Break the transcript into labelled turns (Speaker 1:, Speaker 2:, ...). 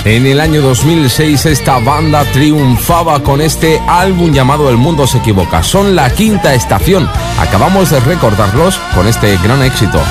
Speaker 1: En el año 2006 esta banda triunfaba con este álbum llamado El Mundo se Equivoca. Son La Quinta Estación. Acabamos de recordarlos con este gran éxito.